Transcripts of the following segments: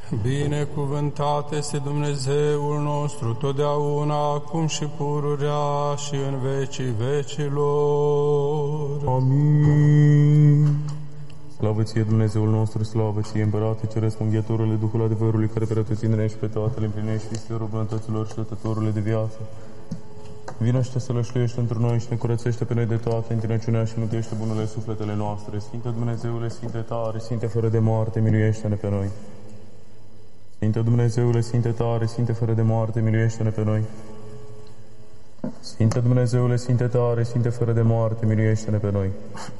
Binecuvântat este Dumnezeul nostru, totdeauna, acum și pururea și în vecii vecilor. Amin. Slavă ție, Dumnezeul nostru, slavă ție, Împărate Ceresc, Înghietorule, Duhul adevărului, care pretutindene și pe toate le împlinești, Fisterul bunătăților și Dătătorule de viață. Vino-ște să lășluiește într noi și ne curățește pe noi de toată întinăciunea și mântuiește bunurile sufletele noastre. Sfinte Dumnezeule, Sfinte tare, Sfinte fără de moarte, miluiește-ne pe noi. Sfinte Dumnezeule, Sfinte tare, Sfinte fără de moarte, miluiește-ne pe noi. Sfinte Dumnezeule, Sfinte tare, Sfinte fără de moarte, miluiește-ne pe noi.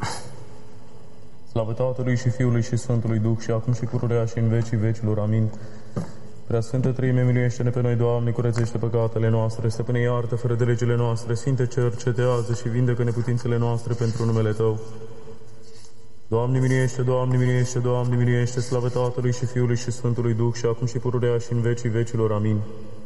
Slavă Tatălui și Fiului și Sfântului Duh, și acum și pururea și în vecii vecilor. Amin. Preasfântă Treime, miluiește-ne pe noi, Doamne, curățește păcatele noastre, stăpâne, iartă fără de legile noastre, Sfinte, cercetează și vindecă neputințele noastre pentru numele Tău. Doamne miluiește, Doamne miluiește, Doamne miluiește, slavă Tatălui și Fiului și Sfântului Duh, și acum și pururea și în vecii vecilor. Amin.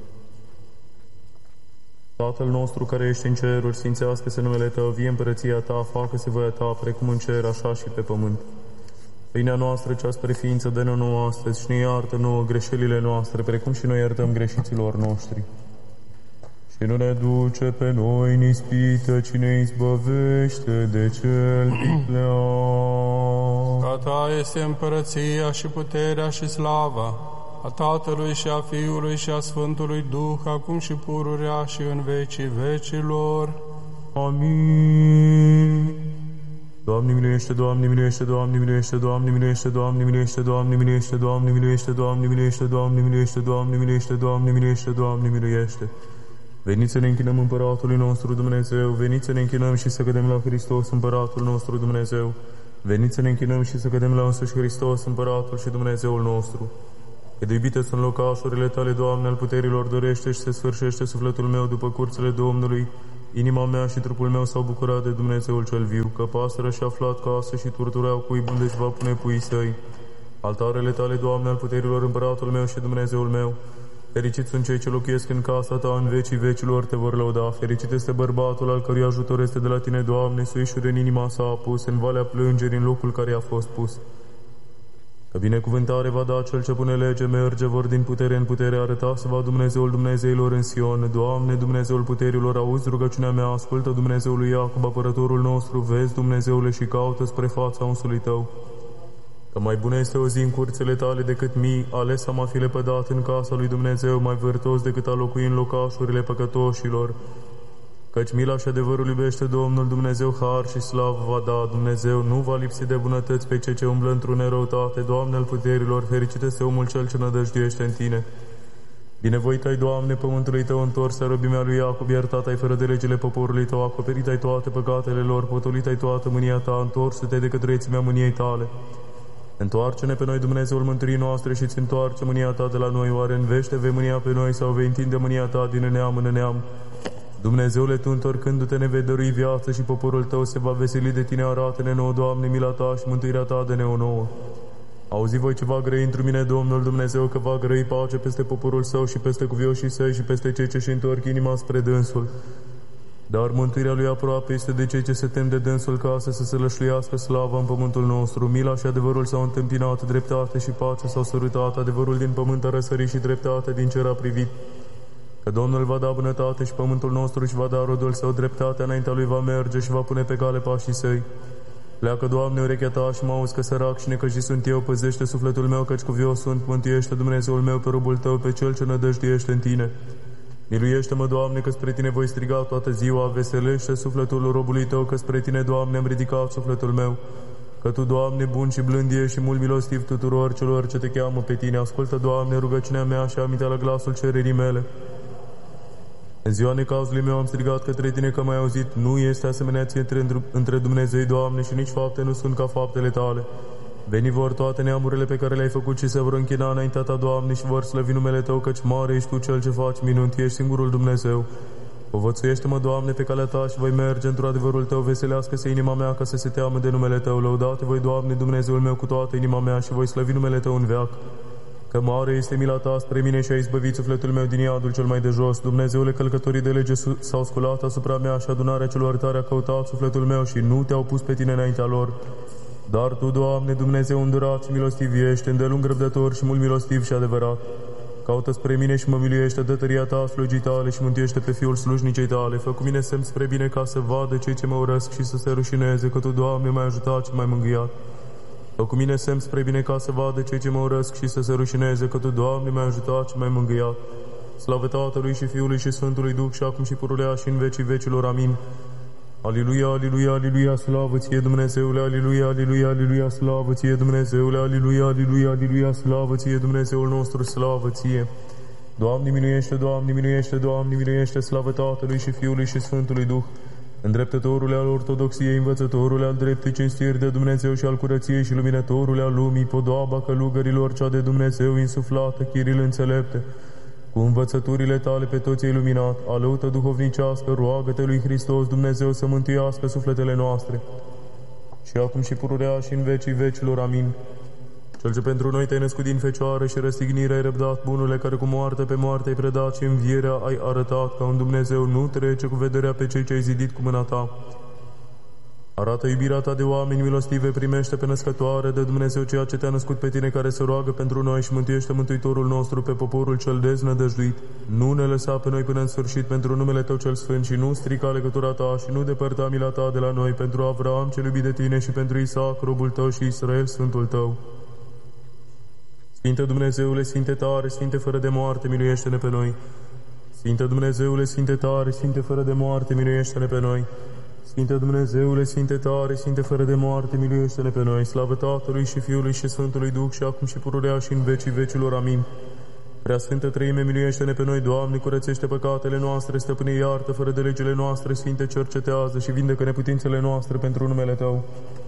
Tatăl nostru care ești în ceruri, sfințească-se numele Tău, vie împărăția Ta, facă-se voia Ta, precum în cer, așa și pe pământ. Pâinea noastră, cea spre ființă, dă-ne nouă astăzi și ne iartă nouă greșelile noastre, precum și noi iertăm greșiților noștri. Și nu ne duce pe noi în ispită, ci ne izbăvește de cel viclean. A Ta este împărăția și puterea și slava, a Tatălui și a Fiului și a Sfântului Duh, acum și pururea și în vecii vecilor. Amin. Doamne miluiește, Doamne miluiește, Doamne miluiește, Doamne miluiește, Doamne miluiește, Doamne miluiește, Doamne miluiește, Doamne miluiește, Doamne miluiește, Doamne miluiește, Doamne miluiește, Doamne miluiește. Veniți să ne închinăm Împăratului nostru Dumnezeu, veniți să ne închinăm și să cădem la Hristos, Împăratul nostru Dumnezeu. Veniți să ne închinăm și să cădem la însuși Hristos, Împăratul și Dumnezeul nostru. Cât de iubite sunt locașurile Tale, Doamne, al puterilor, dorește și se sfârșește sufletul meu după curțile Domnului. Inima mea și trupul meu s-au bucurat de Dumnezeul cel viu, că pasărea și-a aflat casă și turtureau cui unde își va pune puii săi. Altarele Tale, Doamne, al puterilor, Împăratul meu și Dumnezeul meu. Fericiți sunt cei ce locuiesc în casa Ta, în vecii vecilor Te vor lăuda. Fericit este bărbatul al cărui ajutor este de la Tine, Doamne, suișuri în inima sa a pus, în valea plângerii, în locul care a fost pus. Că binecuvântare va da cel ce pune lege, merge vor din putere în putere, arăta să va Dumnezeul Dumnezeilor în Sion. Doamne, Dumnezeul puterilor, auzi rugăciunea mea, ascultă Dumnezeului Iacob, apărătorul nostru, vezi, Dumnezeule, și caută spre fața unsului Tău. Că mai bună este o zi în curțile Tale decât mii, ales am a fi lepădat în casa lui Dumnezeu, mai vârtos decât a locui în locașurile păcătoșilor. Căci mila și adevărul iubește Domnul Dumnezeu, har și slavă va da Dumnezeu, nu va lipsi de bunătăți pe cei ce umblă într-o nerăutate. Doamne al puterilor, fericit este omul cel ce nădăjduiește în Tine. Binevoit ai, Doamne, pământului Tău întors, a robimea lui Iacob, iertat ai fără de legile poporului Tău, acoperit ai toate păcatele lor, potolit ai toată mânia Ta, întors-te de către țimea mâniei Tale. Întoarce-ne pe noi, Dumnezeul mântuirii noastre, și-ți întoarce mânia Ta de la noi, oare învește vei mânia pe noi sau vei întinde mânia Ta din neam în neam? Dumnezeule, Tu, întorcându-te, ne vei dărui viață și poporul Tău se va veseli de Tine. Arată-ne nouă, Doamne, mila Ta și mântuirea Ta de ne-o nouă. Auzi voi ce va grăi într mine Domnul Dumnezeu, că va grăi pace peste poporul Său și peste cuvioșii Săi și peste cei ce-și întorc inima spre Dânsul. Dar mântuirea Lui aproape este de cei ce se tem de Dânsul, ca să se sălășluiască slava în pământul nostru. Mila și adevărul s-au întâmpinat, dreptate și pace s-au sărutat, adevărul din pământ a răsărit și dreptatea din cer a privit. Că Domnul va da bunătate și pământul nostru și va da rodul Său, dreptatea înaintea Lui va merge și va pune pe cale pașii Săi. Pleacă, Doamne, urechea Ta și mă auzi că sărac și necăjit sunt eu, păzește sufletul meu, căci cuvios sunt, mântuiește Dumnezeul meu pe robul Tău, pe cel ce nădăjduiește în Tine. Miluiește-mă, Doamne, că spre Tine voi striga toată ziua, veselește sufletul robului Tău, că spre Tine, Doamne, am ridicat sufletul meu. Că Tu, Doamne, bun și blând ești și mult milostiv tuturor celor ce Te cheamă pe Tine. Ascultă, Doamne, rugăciunea mea și aminte la glasul cererii mele. În ziua necazului meu am strigat către Tine, că m-ai auzit. Nu este asemenea Ție între Dumnezei, Doamne, și nici fapte nu sunt ca faptele Tale. Veni vor toate neamurile pe care le-ai făcut și se vor închina înaintea Ta, Doamne, și vor slăvi numele Tău, căci mare ești Tu cel ce faci minuni, ești singurul Dumnezeu. Povățuiește-mă, Doamne, pe calea Ta și voi merge într-o adevărul Tău, veselească-se inima mea ca să se teamă de numele Tău. Lăudate voi, Doamne, Dumnezeul meu, cu toată inima mea și voi slăvi numele Tău în veac. Că mare este mila Ta spre mine și ai izbăvit sufletul meu din iadul cel mai de jos. Dumnezeule, călcătorii de lege s-au sculat asupra mea și adunarea celor tare a căutat sufletul meu și nu Te-au pus pe Tine înaintea lor. Dar Tu, Doamne, Dumnezeu îndurat și milostiv ești, îndelung răbdător și mult milostiv și adevărat. Caută spre mine și mă miluiește, dă tăria Ta slujii Tale și mântuiește pe Fiul slujnicei Tale. Fă cu mine semn spre bine ca să vadă cei ce mă urăsc și să se rușineze, că Tu, Doamne, m-ai ajutat și m-ai mângâiat. Fă cu mine semn spre bine ca să vadă cei ce mă urăsc și să se rușineze, că Tu, Doamne, m-ai ajutat și m-ai mângâiat. Slavă Tatălui și Fiului și Sfântului Duh și acum și pururea și în vecii vecilor. Amin. Aliluia, aliluia, aliluia, slavă Ție, Dumnezeule, aliluia, aliluia, aliluia, slavă Ție, Dumnezeule, aliluia, aliluia, aliluia, slavă Ție, Dumnezeul nostru, slavă Ție. Doamne miluiește, Doamne miluiește, Doamne miluiește, slavă Tatălui și Fiului și Sfântului Duh, îndreptătorule al ortodoxiei, învățătorule al dreptei cinstiri de Dumnezeu și al curăției și luminătorule al lumii, podoaba călugărilor cea de Dumnezeu insuflată, Chiril înțelepte, cu învățăturile Tale pe toți ai luminat, alăută duhovnicească, roagă-te lui Hristos Dumnezeu să mântuiască sufletele noastre. Și acum și pururea și în vecii vecilor. Amin. Cel ce pentru noi Te-ai născut din Fecioară și răstignirea ai răbdat, bunule care cu moarte pe moarte ai predat și învierea ai arătat, ca un Dumnezeu nu trece cu vederea pe cei ce ai zidit cu mâna Ta. Arată iubirea Ta de oameni milostive, primește pe născătoare de Dumnezeu ceea ce Te-a născut pe Tine, care se roagă pentru noi, și mântuiește Mântuitorul nostru pe poporul cel deznădăjduit. Nu ne lăsa pe noi până în sfârșit pentru numele Tău cel sfânt și nu strica legătura Ta și nu depărta mila Ta de la noi, pentru Avraam cel iubit de Tine și pentru Isaac, robul Tău, și Israel, Sfântul Tău. Sfinte Dumnezeule, Sfinte tare, Sfinte fără de moarte, miluiește-ne pe noi. Sfinte Dumnezeule, Sfinte tare, Sfinte fără de moarte, miluiește-ne pe noi. Sfinte Dumnezeule, Sfinte tare, Sfinte fără de moarte, miluiește-ne pe noi. Slavă Tatălui și Fiului și Sfântului Duh și acum și pururea și în vecii vecilor. Amin. Prea Sfântă Treime, miluiește-ne pe noi, Doamne, curățește păcatele noastre, Stăpâne, iartă fără de legile noastre, Sfinte, cercetează și vindecă neputințele noastre pentru numele Tău.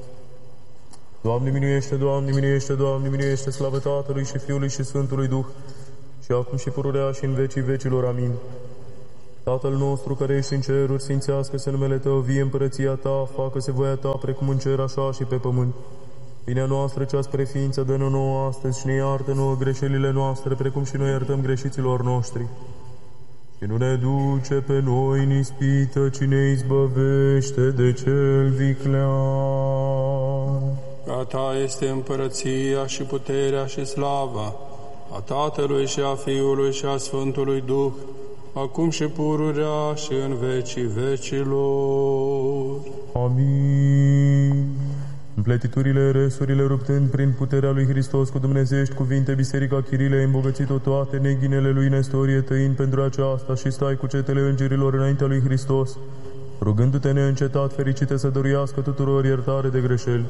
Doamne miluiește, Doamne miluiește, Doamne miluiește, slavă Tatălui și Fiului și Sfântului Duh, și acum și pururea și în vecii vecilor. Amin. Tatăl nostru care ești în ceruri, sfințească-se numele Tău, vie împărăția Ta, facă-se voia Ta precum în cer, așa și pe pământ. Pinea noastră cea spre ființă dă-ne nouă astăzi și ne iartă nouă greșelile noastre, precum și noi iertăm greșiților noștri. Și nu ne duce pe noi în ispită, ci ne izbăvește de cel viclean. A Ta este împărăția și puterea și slava, a Tatălui și a Fiului și a Sfântului Duh, acum și pururea și în vecii vecilor. Amin. Împletiturile, resurile ruptând prin puterea lui Hristos cu dumnezeiești cuvinte, Biserica Chirile a îmbogățit-o toate, neghinele lui Nestorie tăind pentru aceasta, și stai cu cetele îngerilor înaintea lui Hristos, rugându-te neîncetat, fericite să dăruiască tuturor iertare de greșeli.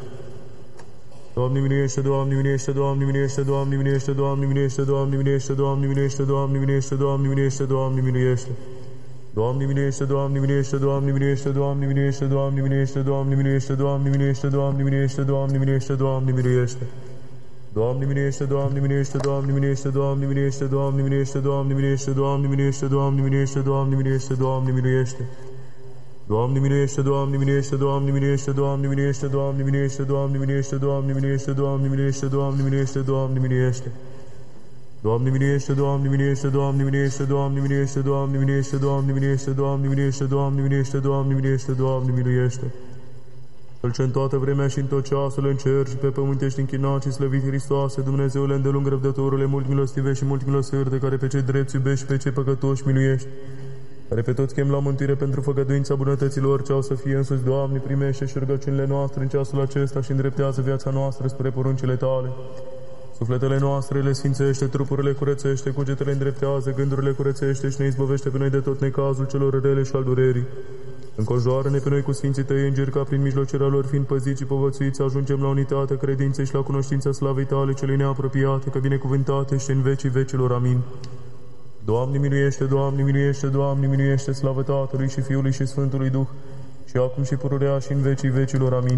Doamne miluiește, Doamne miluiește, Doamne miluiește, Doamne miluiește, Doamne miluiește, Doamne miluiește, Doamne miluiește, Doamne miluiește, Doamne miluiește, Doamne miluiește. Doamne miluiește, Doamne miluiește, Doamne miluiește, Doamne miluiește, Doamne miluiește, Doamne miluiește, Doamne miluiește, Doamne miluiește, Doamne miluiește, Doamne miluiește. Doamne miluiește, Doamne miluiește, Doamne miluiește, Doamne miluiește, Doamne miluiește, Doamne miluiește, Doamne miluiește, Doamne miluiește, Doamne miluiește, Doamne miluiește. Doamne miluiește, Doamne miluiește, Doamne miluiește, Doamne miluiește, Doamne miluiește, Doamne miluiește, Doamne miluiește, Doamne miluiește, Doamne miluiește, Doamne miluiește. Doamne miluiește, Doamne miluiește, Doamne miluiește, Doamne miluiește, Doamne miluiește, Doamne miluiește, Doamne miluiește, Doamne miluiește, Doamne miluiește, Doamne miluiește. Cel ce în toată vremea și în tot ceasul în cer și pe pământ ești închinat și slăvit, Hristoase, Dumnezeule îndelung răbdătorule, mult milostive și mult milosârde, care pe cei drepți iubești și pe cei păcătoși miluiești, care pe toți chem la mântuire pentru făgăduința bunătăților ce au să fie însuți. Doamne, primește și rugăciunile noastre în ceasul acesta și îndreptează viața noastră spre poruncile Tale. Sufletele noastre le sfințește, trupurile curățește, cugetele îndreptează, gândurile curățește și ne izbăvește pe noi de tot necazul celor rele și al durerii. Înconjoară-ne pe noi cu Sfinții Tăi îngeri, ca prin mijlocirea lor fiind păziți și povățuiți, ajungem la unitatea credinței și la cunoștința slavei Tale celei neapropiate, că binecuvântate și în vecii vecilor. Amin. Doamne miluiește, Doamne miluiește, Doamne miluiește, slavă Tatălui și Fiului și Sfântului Duh, și acum și pururea și în vecii vecilor. Amin.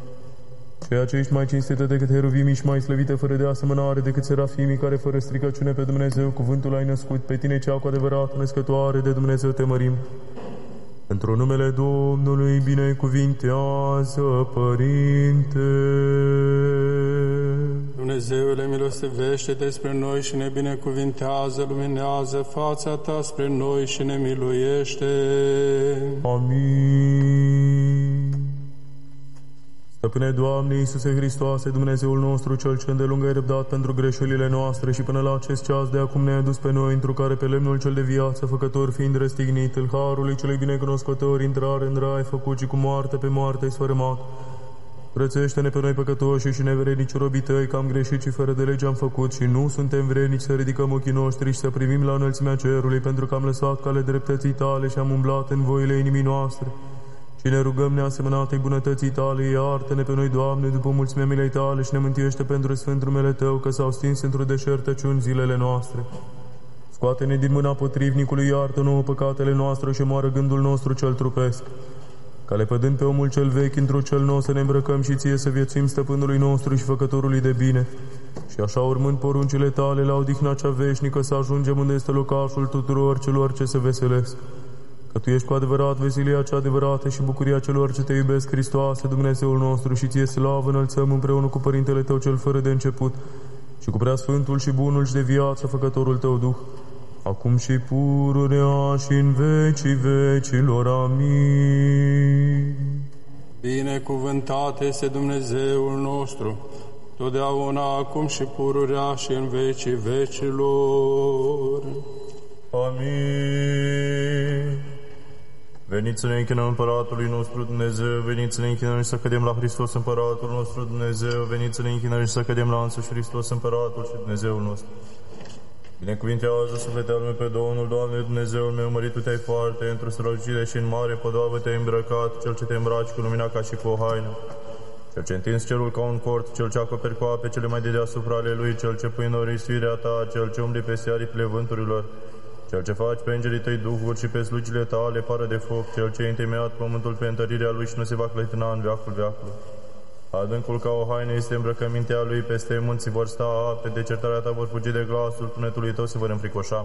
Ceea ce ești mai cinstită decât heruvimii și mai slăvită fără de asemănare decât serafimii, care fără stricăciune pe Dumnezeu cuvântul ai născut, pe Tine cea cu adevărat născătoare de Dumnezeu te mărim. Într-o numele Domnului binecuvintează, Părinte. Dumnezeule, milostivește-te spre noi și ne binecuvintează, luminează fața Ta spre noi și ne miluiește. Amin. Stăpâne, Doamne Iisuse Hristoase, Dumnezeul nostru, Cel ce îndelung ai răbdat pentru greșelile noastre și până la acest ceas de acum ne-ai adus pe noi, întru care pe lemnul cel de viață, făcător fiind răstignit, îl harului celui binecunoscător, intrare în rai făcut și cu moarte pe moarte sfărâmat. Prețuiește-ne pe noi păcătoși și neverenici robii tăi, că am greșit și fără de lege am făcut și nu suntem vrednici să ridicăm ochii noștri și să privim la înălțimea cerului, pentru că am lăsat cale dreptății tale și am umblat în voile inimii noastre. Și ne rugăm neasemănatei bunătății tale, iartă-ne pe noi, Doamne, după mulțimea milei tale și ne mântuiește pentru sfântul numele Tău, că s-au stins într-o deșertăciuni zilele noastre. Scoate-ne din mâna potrivnicului, iartă nouă păcatele noastre și moară gândul nostru cel trupesc. Ca lepădând pe omul cel vechi într-o cel nou să ne îmbrăcăm și Ție să viețuim stăpânului nostru și făcătorului de bine. Și așa, urmând poruncile Tale, la odihna cea veșnică, să ajungem unde este locașul tuturor celor ce se veselesc. Că Tu ești cu adevărat veselia cea adevărată și bucuria celor ce Te iubesc, Hristoase, Dumnezeul nostru, și Ție slavă înălțăm împreună cu Părintele Tău cel fără de început și cu Preasfântul și Bunul și de viață Făcătorul Tău Duh, acum și pururea și în vecii vecilor. Amin. Binecuvântat este Dumnezeul nostru, totdeauna, acum și pururea și în vecii vecilor. Amin. Veniți să ne închinăm Împăratului nostru Dumnezeu, veniți să ne închinăm și să cădem la Hristos Împăratul nostru Dumnezeu, veniți să ne închinăm și să cădem la însuși Hristos Împăratul și Dumnezeul nostru. Binecuvintează sufletul meu pe Domnul, Doamne Dumnezeul meu, mărit Tu Te-ai foarte, într-o strălucire și în mare podoabă Te-ai îmbrăcat, Cel ce Te îmbraci cu lumina ca și cu o haină. Cel ce întins cerul ca un cort, Cel ce acoperi cu ape cele mai de deasupra ale Lui, Cel ce pui în orisirea Ta, Cel ce umbli peste aripile vânturilor, Cel ce faci pe îngerii Tăi duhuri și pe slugile Tale pară de foc, Cel ce a întemeiat pământul pe întărirea Lui și nu se va clătina în veacul veacului. Adâncul ca o haină este îmbrăcămintea Lui, peste munții vor sta ape, de certarea Ta vor fugi de glasul tunetului Tău se vor înfricoșa.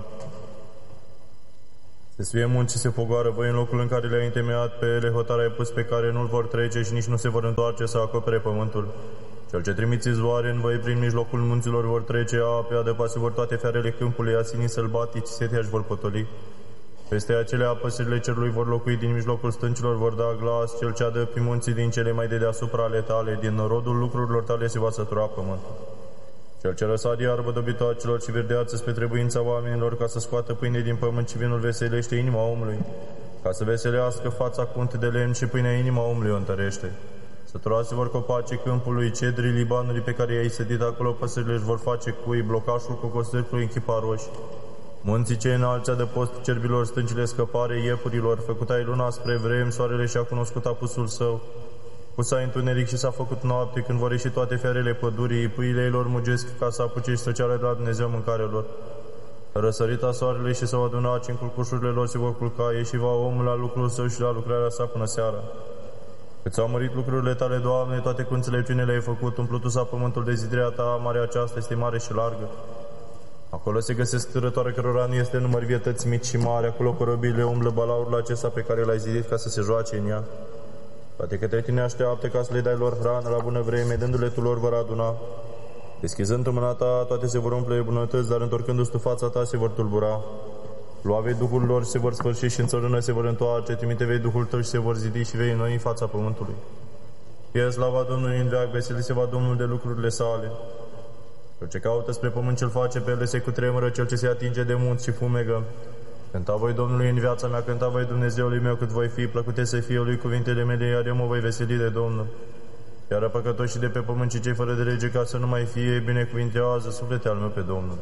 Se sfie munți și se fogoară voi în locul în care le-ai întemeiat, pe ele hotare ai pus pe care nu-l vor trece și nici nu se vor întoarce să acopere pământul. Cel ce trimiți izvoare în voi prin mijlocul munților vor trece ape, adăpase vor toate fiarele câmpului, asinii sălbatici, setea își vor potoli. Peste acelea păsările cerului vor locui, din mijlocul stâncilor vor da glas, Cel ce adă pe munții din cele mai de deasupra ale Tale, din rodul lucrurilor Tale se va sătura pământul. Cel ce răsade iarbă dobitoacelor și verdeață spre trebuința oamenilor, ca să scoată pâine din pământ și vinul veselește inima omului, ca să veselească fața cu unt de lemn și pâinea inima omului o întărește. Săturase vor copacii câmpului, cedrii Libanului pe care i-ai sădit acolo, păsările își vor face cui, blocașul cocosârcului în chipa roșii. Munții cei înalți adăpost cerbilor, stâncile scăpare iepurilor, făcuta-i luna spre vrem, soarele și-a cunoscut apusul său. Pusa întuneric și s-a făcut noapte, când vor ieși toate fiarele pădurii, pâile ei lor mugesc ca să apuce și să ceară de la Dumnezeu mâncarea lor. Răsărita soarele și s-au adunat și în culcușurile lor se vor culca, ieși va omul la lucrul său și la lucrarea sa până seara. Cât s-au mărit lucrurile Tale, Doamne, toate cu înțelepciune le-ai făcut, umplutu s-a pământul de zidirea Ta, marea aceasta este mare și largă. Acolo se găsesc târătoare cărora nu este număr, vietăți mici și mari, acolo corobiile umblă balaurul acesta pe care l-ai zidit ca să se joace în ea. Toate către Tine așteaptă ca să le dai lor hrană la bună vreme, dându-le Tu lor vor aduna. Deschizând Tu mâna Ta, toate se vor umple bunătăți, dar întorcându-ți Tu fața Ta se vor tulbura. Lua vei Duhul lor și se vor sfârși și în țărână se vor întoarce, trimite vei Duhul Tău și se vor zidi și vei înnoi în fața pământului. Fie slava Domnului în veac, veseli se va Domnul de lucrurile Sale. Cel ce caută spre pământ cel face, pe ele se cutremură, cel ce se atinge de munți și fumegă. Cânta voi Domnului în viața mea, cânta voi Dumnezeului meu cât voi fi, plăcute să fie Lui cuvintele mele, iar eu mă voi veseli de Domnul. Iar păcătoșii de pe pământ și cei fără de lege, ca să nu mai fie, binecuvintează sufletul meu pe Domnul.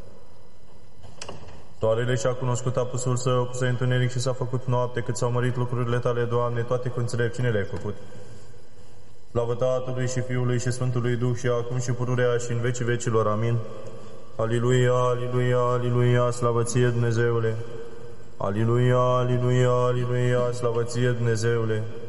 Soarele și-a cunoscut apusul său, pusă întuneric și s-a făcut noapte, cât s-au mărit lucrurile Tale, Doamne, toate cu înțelepciune le-ai făcut. Slavă Tatălui și Fiului și Sfântului Duh și acum și pururea și în vecii vecilor. Amin. Aliluia, aliluia, aliluia, slavă Ție, Dumnezeule! Aliluia, aliluia, aliluia, slavă Ție, Dumnezeule!